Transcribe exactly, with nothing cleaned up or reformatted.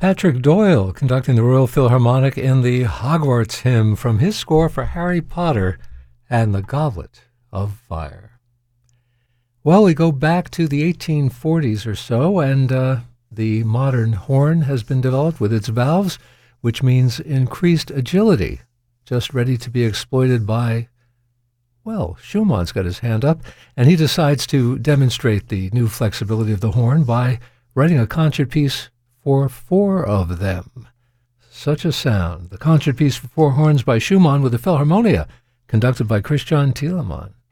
Patrick Doyle conducting the Royal Philharmonic in the Hogwarts hymn from his score for Harry Potter and the Goblet of Fire. Well, we go back to the eighteen forties or so, and uh, the modern horn has been developed with its valves, which means increased agility, just ready to be exploited by, well, Schumann's got his hand up, and he decides to demonstrate the new flexibility of the horn by writing a concert piece for four of them. Such a sound. The concert piece for four horns by Schumann with the Philharmonia, conducted by Christian Thielemann.